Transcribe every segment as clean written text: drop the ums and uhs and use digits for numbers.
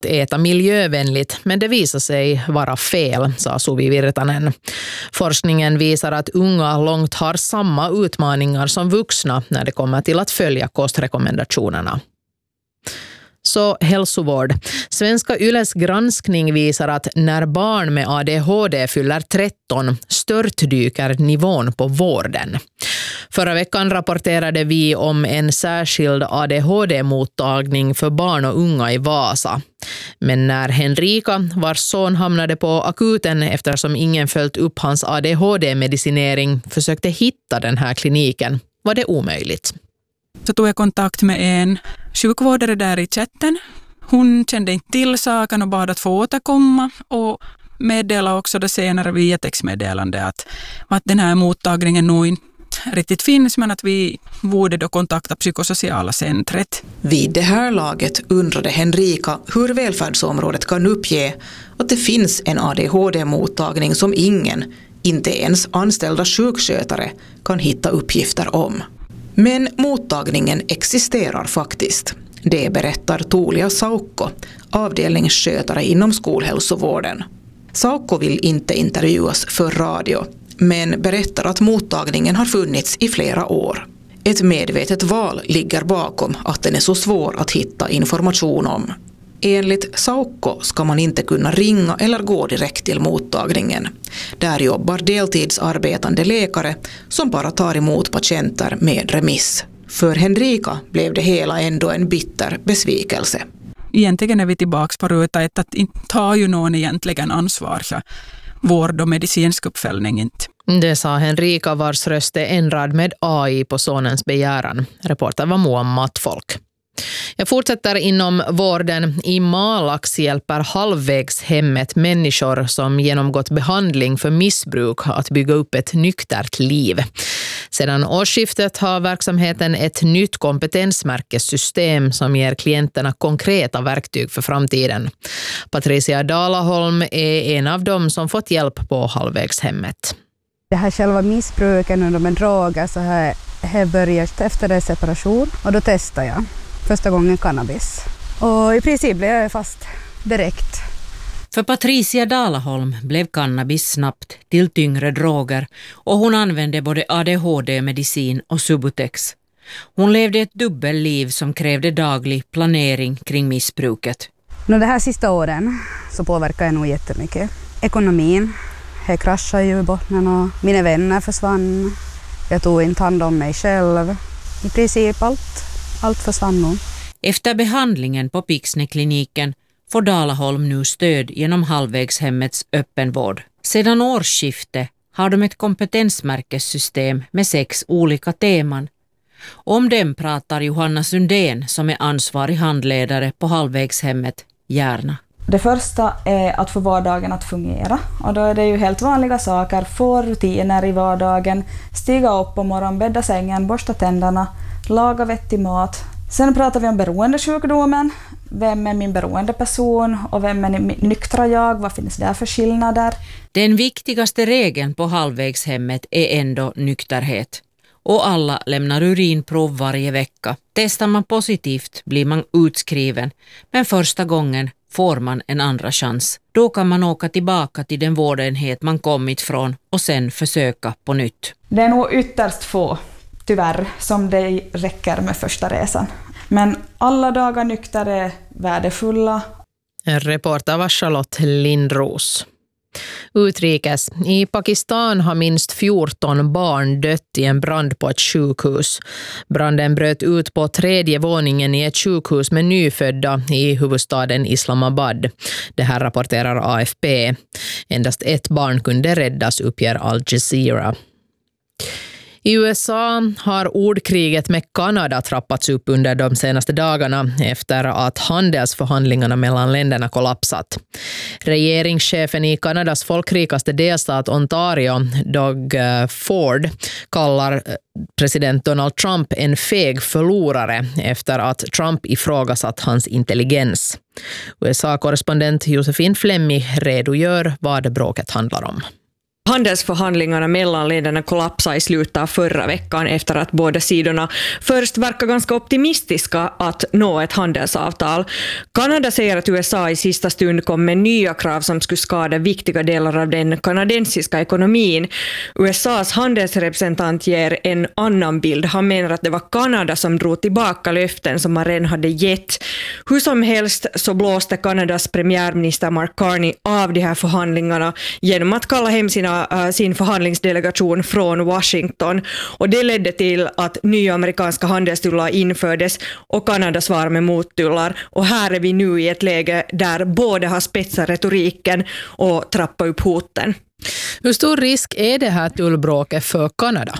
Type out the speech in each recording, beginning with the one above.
äta miljövänligt, men det visar sig vara fel, sa Suvi Virtanen. Forskningen visar att unga långt har samma utmaningar som vuxna när det kommer till att följa kostrekommendationerna. Så hälsovård. Svenska Yles granskning visar att när barn med ADHD fyller 13 störtdyker nivån på vården. Förra veckan rapporterade vi om en särskild ADHD-mottagning för barn och unga i Vasa. Men när Henrika, vars son hamnade på akuten eftersom ingen följt upp hans ADHD-medicinering, försökte hitta den här kliniken, var det omöjligt. Så tog jag kontakt med en sjukvårdare där i chatten. Hon kände inte till saken och bad att få återkomma och meddelade också det senare via textmeddelande att den här mottagningen nog inte riktigt finns, men att vi borde då kontakta psykosociala centret. Vid det här laget undrade Henrika hur välfärdsområdet kan uppge att det finns en ADHD-mottagning som ingen, inte ens anställda sjukskötare, kan hitta uppgifter om. Men mottagningen existerar faktiskt. Det berättar Tuulia Saukko, avdelningsskötare inom skolhälsovården. Saukko vill inte intervjuas för radio, men berättar att mottagningen har funnits i flera år. Ett medvetet val ligger bakom att den är så svår att hitta information om. Enligt Saukko ska man inte kunna ringa eller gå direkt till mottagningen. Där jobbar deltidsarbetande läkare som bara tar emot patienter med remiss. För Henrika blev det hela ändå en bitter besvikelse. Egentligen är vi tillbaka på ruta ett att inte tar ju någon egentligen ansvar för vård och medicinsk uppföljning inte. Det sa Henrika, vars röst är ändrad med AI på sonens begäran. Reporter var Moa Mattfolk. Jag fortsätter inom vården. I Malax hjälper Halvvägshemmet människor som genomgått behandling för missbruk att bygga upp ett nyktert liv. Sedan årsskiftet har verksamheten ett nytt kompetensmärkessystem som ger klienterna konkreta verktyg för framtiden. Patricia Dalaholm är en av dem som fått hjälp på Halvvägshemmet. Det här själva missbruken med droger så här börjat efter en separation och då testade jag första gången cannabis. Och i princip blev jag fast direkt. För Patricia Dalaholm blev cannabis snabbt till tyngre droger och hon använde både ADHD-medicin och Subutex. Hon levde ett dubbelliv som krävde daglig planering kring missbruket. De här sista åren så påverkar jag nog jättemycket. Ekonomin, jag kraschade ju i botten och mina vänner försvann. Jag tog inte hand om mig själv. I princip allt försvann nog. Efter behandlingen på Pixne-kliniken får Dalaholm nu stöd genom Halvvägshemmets öppenvård. Sedan årsskiftet har de ett kompetensmärkessystem med 6 olika teman. Om dem pratar Johanna Sundén som är ansvarig handledare på Halvvägshemmet gärna. Det första är att få vardagen att fungera och då är det ju helt vanliga saker, få rutiner i vardagen, stiga upp på morgonen, bädda sängen, borsta tänderna, laga vettig mat. Sen pratar vi om beroendesjukdomen, vem är min beroende person och vem är nyktra jag, vad finns det för skillnader? Den viktigaste regeln på Halvvägshemmet är ändå nykterhet. Och alla lämnar urinprov varje vecka. Testar man positivt blir man utskriven, men första gången får man en andra chans. Då kan man åka tillbaka till den vårdenhet man kommit från och sen försöka på nytt. Det är nog ytterst få, tyvärr, som det räcker med första resan. Men alla dagar nykter är värdefulla. En reporter var Charlotte Lindros. Utrikes. I Pakistan har minst 14 barn dött i en brand på ett sjukhus. Branden bröt ut på 3:e våningen i ett sjukhus med nyfödda i huvudstaden Islamabad. Det här rapporterar AFP. Endast ett barn kunde räddas, uppger Al Jazeera. I USA har ordkriget med Kanada trappats upp under de senaste dagarna efter att handelsförhandlingarna mellan länderna kollapsat. Regeringschefen i Kanadas folkrikaste delstat Ontario, Doug Ford, kallar president Donald Trump en feg förlorare efter att Trump ifrågasatt hans intelligens. USA-korrespondent Josefin Flemmi redogör vad bråket handlar om. Handelsförhandlingarna mellan länderna kollapsade i slutet av förra veckan efter att båda sidorna först verkar ganska optimistiska att nå ett handelsavtal. Kanada säger att USA i sista stund kom med nya krav som skulle skada viktiga delar av den kanadensiska ekonomin. USAs handelsrepresentant ger en annan bild. Han menar att det var Kanada som drog tillbaka löften som man redan hade gett. Hur som helst så blåste Kanadas premiärminister Mark Carney av de här förhandlingarna genom att kalla hem sin förhandlingsdelegation från Washington, och det ledde till att nya amerikanska handelstullar infördes och Kanada svarar med mottullar, och här är vi nu i ett läge där båda har spetsat retoriken och trappat upp hoten. Hur stor risk är det här tullbråket för Kanada?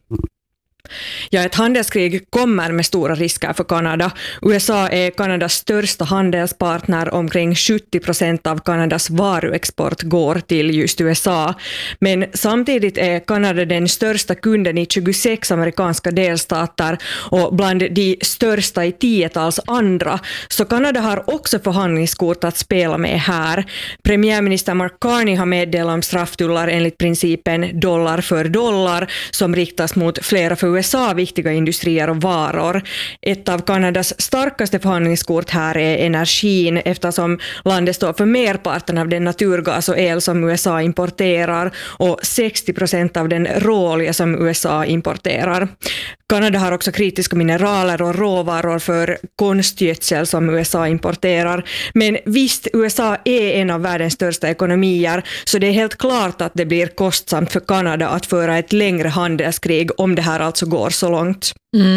Ja, ett handelskrig kommer med stora risker för Kanada. USA är Kanadas största handelspartner. Omkring 70% av Kanadas varuexport går till just USA. Men samtidigt är Kanada den största kunden i 26 amerikanska delstater och bland de största i 10-tals andra. Så Kanada har också förhandlingskort att spela med här. Premiärminister Mark Carney har meddelat om strafftullar enligt principen dollar för dollar som riktas mot flera för USA viktiga industrier och varor. Ett av Kanadas starkaste förhandlingskort här är energin, eftersom landet står för merparten av den naturgas och el som USA importerar och 60% av den råolja som USA importerar. Kanada har också kritiska mineraler och råvaror för konstgödsel som USA importerar. Men visst, USA är en av världens största ekonomier, så det är helt klart att det blir kostsamt för Kanada att föra ett längre handelskrig om det här alltså går så långt.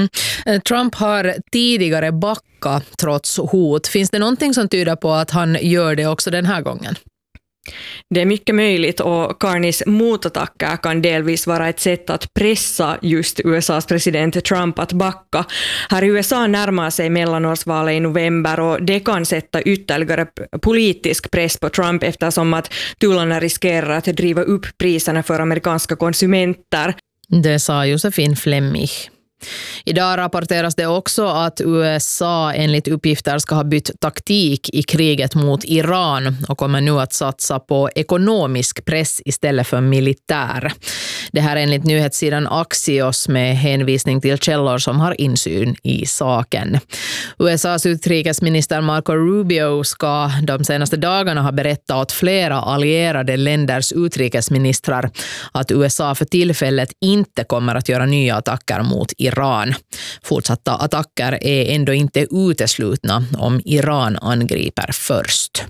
Trump har tidigare backat trots hot. Finns det någonting som tyder på att han gör det också den här gången? Det är mycket möjligt, och Carneys motattacker kan delvis vara ett sätt att pressa just USAs president Trump att backa. Här i USA närmar sig mellanårsvalet i november, och det kan sätta ytterligare politisk press på Trump eftersom att tullarna riskerar att driva upp priserna för amerikanska konsumenter. Det sa Josefin Flemmich. Idag rapporteras det också att USA enligt uppgifter ska ha bytt taktik i kriget mot Iran och kommer nu att satsa på ekonomisk press istället för militär. Det här är enligt nyhetssidan Axios med hänvisning till källor som har insyn i saken. USAs utrikesminister Marco Rubio ska de senaste dagarna ha berättat åt flera allierade länders utrikesministrar att USA för tillfället inte kommer att göra nya attacker mot Iran. Fortsatta attacker är ändå inte uteslutna om Iran angriper först.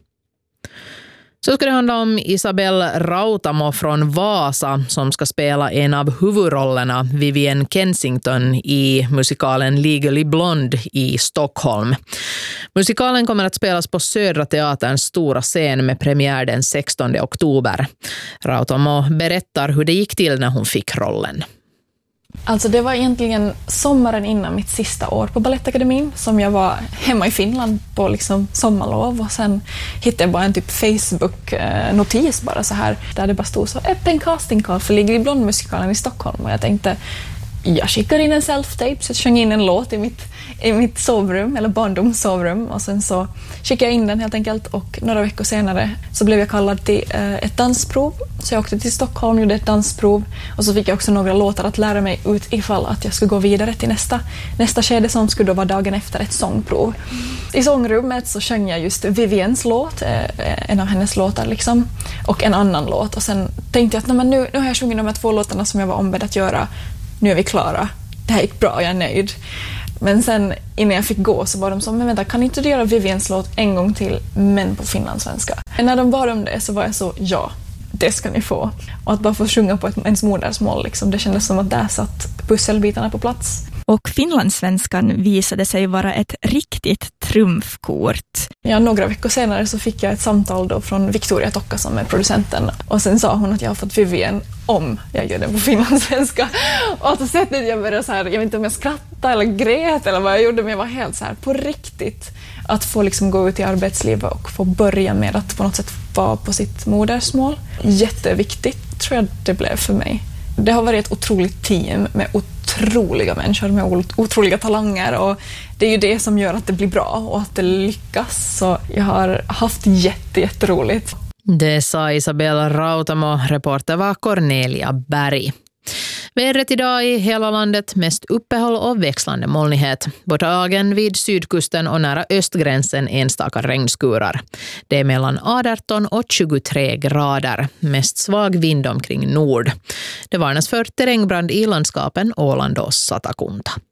Så ska det handla om Isabelle Rautamo från Vasa som ska spela en av huvudrollerna, Vivienne Kensington, i musikalen Legally Blonde i Stockholm. Musikalen kommer att spelas på Södra Teaterns stora scen med premiär den 16 oktober. Rautamo berättar hur det gick till när hon fick rollen. Alltså det var egentligen sommaren innan mitt sista år på Balettakademin som jag var hemma i Finland på liksom sommarlov, och sen hittade jag bara en typ Facebook-notis bara så här där det bara stod så öppen castingcall för Legally Blonde-musikalen i Stockholm, och jag tänkte jag skickar in en self-tape, så jag sjöng in en låt i mitt sovrum, eller barndomssovrum, och sen så skickade jag in den helt enkelt, och några veckor senare så blev jag kallad till ett dansprov, så jag åkte till Stockholm, gjorde ett dansprov, och så fick jag också några låtar att lära mig ut ifall att jag skulle gå vidare till nästa skede som skulle då vara dagen efter ett sångprov. I sångrummet så sjöng jag just Viviennes låt, en av hennes låtar liksom, och en annan låt, och sen tänkte jag att nu har jag sjungit de här 2 låtarna som jag var ombedd att göra. Nu är vi klara. Det här gick bra, jag är nöjd. Men sen innan jag fick gå så var de så, men vänta, kan inte du göra Viviennes låt en gång till, men på finlandssvenska? När de bad om det så var jag så, ja, det ska ni få. Och att bara få sjunga på ens modersmål, liksom, det kändes som att där satt pusselbitarna på plats. Och finlandssvenskan visade sig vara ett riktigt trumfkort. Ja, några veckor senare så fick jag ett samtal då från Victoria Tokka som är producenten. Och sen sa hon att jag har fått Vivienne om jag gör det på finlandssvenska. Och så sättet jag började så här, jag vet inte om jag skrattade eller grät eller vad jag gjorde, men jag var helt så här på riktigt. Att få liksom gå ut i arbetslivet och få börja med att på något sätt vara på sitt modersmål. Jätteviktigt tror jag det blev för mig. Det har varit ett otroligt team med otroliga människor med otroliga talanger, och det är ju det som gör att det blir bra och att det lyckas. Så jag har haft jätteroligt. Det sa Isabella Rautamo, reporter var Cornelia Berg. Vädret idag i hela landet, mest uppehåll och växlande molnighet. På dagen vid sydkusten och nära östgränsen enstaka regnskurar. Det är mellan 18 och 23 grader, mest svag vind omkring nord. Det varnas för terrängbrand i landskapen Åland och Satakunta.